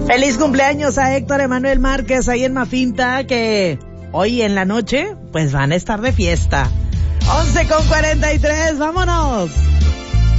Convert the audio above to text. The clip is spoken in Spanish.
Feliz cumpleaños a Héctor Emanuel Márquez ahí en Mafinta, que hoy en la noche pues van a estar de fiesta. 11:43, vámonos.